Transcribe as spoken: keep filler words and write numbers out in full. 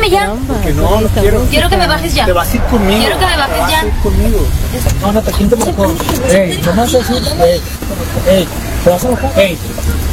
bájame ya. Que no, no quiero. Quiero que me bajes ya. Te vas a ir conmigo. Quiero que me bajes Te vas ya. a ir conmigo. No, no, te siento mejor. Ey, nomás así. Ey, ey, te vas a bajar. Ey.